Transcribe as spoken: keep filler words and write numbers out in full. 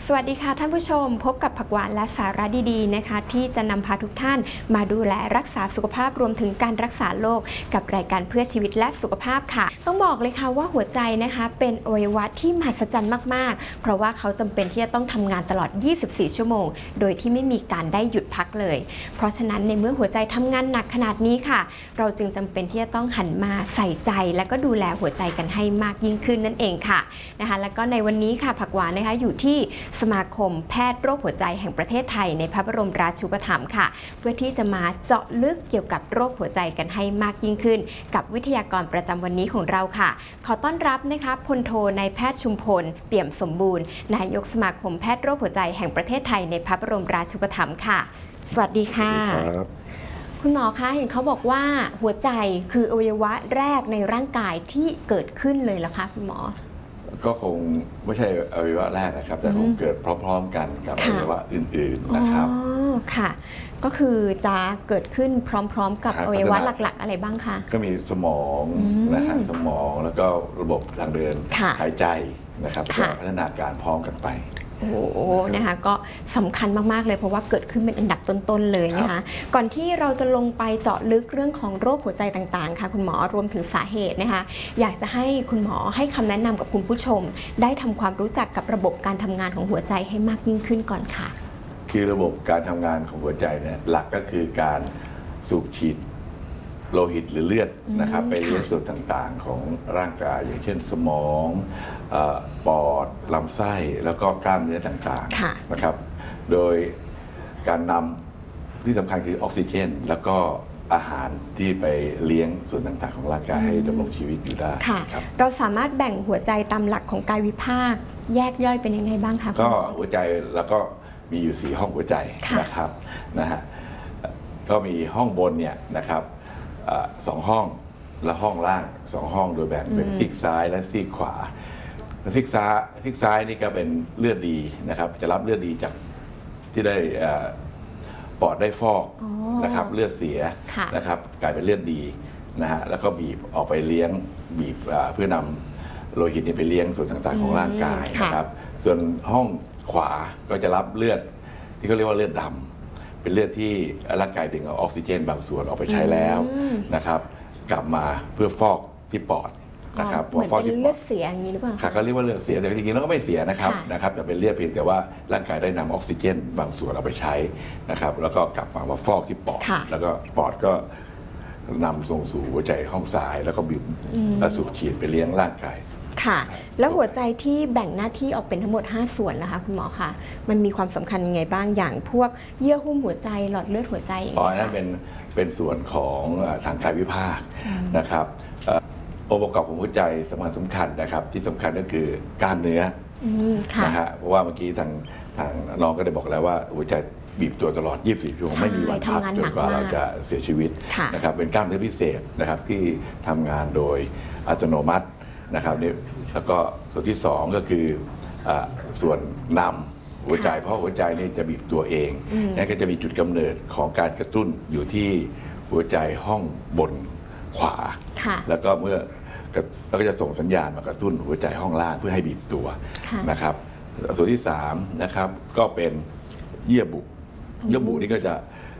สวัสดีค่ะท่านผู้ชมพบกับผักหวานและสาระดีๆนะคะที่จะนำพาทุกท่านมาดูแลรักษาสุขภาพรวมถึงการรักษาโรคกับรายการเพื่อชีวิตและสุขภาพค่ะต้องบอกเลยค่ะว่าหัวใจนะคะเป็นอวัยวะที่มหัศจรรย์มากๆเพราะว่าเขาจำเป็นที่จะต้องทำงานตลอดยี่สิบสี่ชั่วโมงโดยที่ไม่มีการได้หยุดพักเลยเพราะฉะนั้นในเมื่อหัวใจทำงานหนักขนาดนี้ค่ะเราจึงจำเป็นที่จะต้องหันมาใส่ใจและก็ดูแลหัวใจกันให้มากยิ่งขึ้นนั่นเองค่ะนะคะแล้วก็ในวันนี้ค่ะผักหวานนะคะอยู่ที่สมาคมแพทย์โรคหัวใจแห่งประเทศไทยในพระบรมราชูปถัมภ์ค่ะเพื่อที่จะมาเจาะลึกเกี่ยวกับโรคหัวใจกันให้มากยิ่งขึ้นกับวิทยากรประจำวันนี้ของเราค่ะขอต้อนรับนะคะพลโทนายแพทย์ชุมพลเปี่ยมสมบูรณ์นายกสมาคมแพทย์โรคหัวใจแห่งประเทศไทยในพระบรมราชูปถัมภ์ค่ะสวัสดีค่ะคุณหมอคะเห็นเขาบอกว่าหัวใจคืออวัยวะแรกในร่างกายที่เกิดขึ้นเลยเหรอคะคุณหมอก็คงไม่ใช่อวัยวะแรกนะครับแต่คงเกิดพร้อมๆกันกับอวัยวะอื่นๆนะครับอ๋อค่ะก็คือจะเกิดขึ้นพร้อมๆกับอวัยวะหลักๆอะไรบ้างคะก็มีสมองนะฮะสมองแล้วก็ระบบทางเดินหายใจนะครับก็พัฒนาการพร้อมกันไปโอ้โหนะคะก็สำคัญมากๆเลยเพราะว่าเกิดขึ้นเป็นอันดับต้นๆเลยนะคะก่อนที่เราจะลงไปเจาะลึกเรื่องของโรคหัวใจต่างๆค่ะคุณหมอรวมถึงสาเหตุนะคะอยากจะให้คุณหมอให้คำแนะนำกับคุณผู้ชมได้ทำความรู้จักกับระบบการทำงานของหัวใจให้มากยิ่งขึ้นก่อนค่ะคือระบบการทำงานของหัวใจเนี่ยหลักก็คือการสูบฉีดโลหิตหรือเลือดนะครับไปเลี้ยงส่วนต่างๆของร่างกายอย่างเช่นสมองปอดลำไส้แล้วก็กล้ามเนื้อต่างๆนะครับโดยการนำที่สำคัญคือออกซิเจนแล้วก็อาหารที่ไปเลี้ยงส่วนต่างๆของร่างกายให้ดำรงชีวิตอยู่ได้ครับเราสามารถแบ่งหัวใจตามหลักของกายวิภาคแยกย่อยเป็นยังไงบ้างคะก็หัวใจแล้วก็มีอยู่สี่ห้องหัวใจนะครับนะฮะก็มีห้องบนเนี่ยนะครับสองห้องและห้องล่างสองห้องโดยแบ่งเป็นซีกซ้ายและซีกขวาซีกซ้ายซีกซ้ายนี่ก็เป็นเลือดดีนะครับจะรับเลือดดีจากที่ได้ปอดได้ฟอกนะครับเลือดเสียนะครับกลายเป็นเลือดดีนะฮะแล้วก็บีบออกไปเลี้ยงบีบเพื่อนำโลหิตนี้ไปเลี้ยงส่วนต่างๆของร่างกายนะครับส่วนห้องขวาก็จะรับเลือดที่เขาเรียกว่าเลือดดำเป็นเลือดที่ร่างกายดึงเอาออกซิเจนบางส่วนออกไปใช้แล้วนะครับกลับมาเพื่อฟอกที่ปอดนะครับเหมือนเป็นเลือดเสียอย่างนี้หรือเปล่าเขาเรียกว่าเลือดเสียแต่จริงๆแล้วก็ไม่เสียนะครับนะครับแต่เป็นเลือดเพียงแต่ว่าร่างกายได้นำออกซิเจนบางส่วนเอาไปใช้นะครับแล้วก็กลับมามาฟอกที่ปอดแล้วก็ปอดก็นำส่งสู่หัวใจห้องซ้ายแล้วก็บีบและสูบฉีดไปเลี้ยงร่างกายค่ะแล้วหัวใจที่แบ่งหน้าที่ออกเป็นทั้งหมดห้าส่วนนะคะคุณหมอคะมันมีความสำคัญยังไงบ้างอย่างพวกเยื่อหุ้มหัวใจหลอดเลือดหัวใจอ๋อนั่นเป็นเป็นส่วนของทางกายวิภาคนะครับองค์ประกอบของหัวใจสำคัญสำคัญนะครับที่สำคัญก็คือกล้ามเนื้อนะฮะเพราะว่าเมื่อกี้ทางทางน้องก็ได้บอกแล้วว่าหัวใจบีบตัวตลอดยี่สิบสี่ชั่วโมงไม่มีวันพักจนกว่าเราจะเสียชีวิตนะครับเป็นกล้ามเนื้อพิเศษนะครับที่ทำงานโดยอัตโนมัตินะครับนี่แล้วก็ส่วนที่สองก็คือส่วนนำหัวใจเพราะหัวใจนี่จะบีบตัวเองนั่นก็จะมีจุดกำเนิดของการกระตุ้นอยู่ที่หัวใจห้องบนขวาแล้วก็เมื่อแล้วก็จะส่งสัญญาณมากระตุ้นหัวใจห้องล่างเพื่อให้บีบตัวนะครับส่วนที่สามนะครับก็เป็นเยื่อบุเยื่อบุนี่ก็จะ